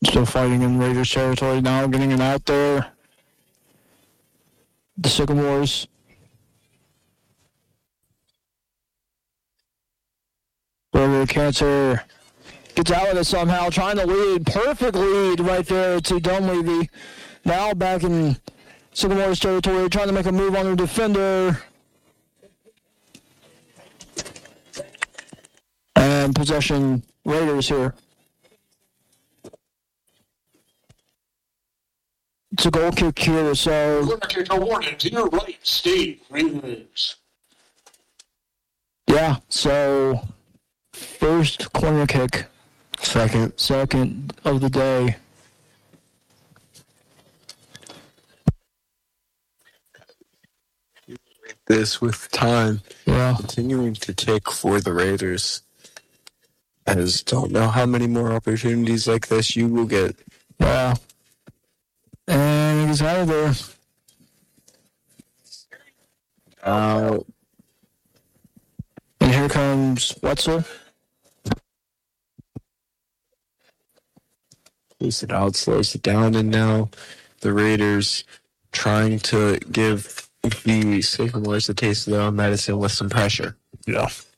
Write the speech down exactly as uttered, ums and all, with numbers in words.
Still fighting in Raiders territory now, getting it out there. The Sycamores. Burger Cancer gets out of it somehow, trying to lead. Perfect lead right there to Dunleavy. Now back in Sycamores territory, trying to make a move on the defender. And possession Raiders here. It's a goal kick here, so... Corner kick awarded to your right, Steve Raiders. Yeah, so first corner kick. Second. Second of the day. This with time Yeah. continuing to tick for the Raiders. As don't know how many more opportunities like this you will get. Yeah. And he's out of there. Uh, And here comes Wetzel. Pace it out, slows it down, and now the Raiders trying to give the Sycamores a taste of their own medicine with some pressure. Yeah.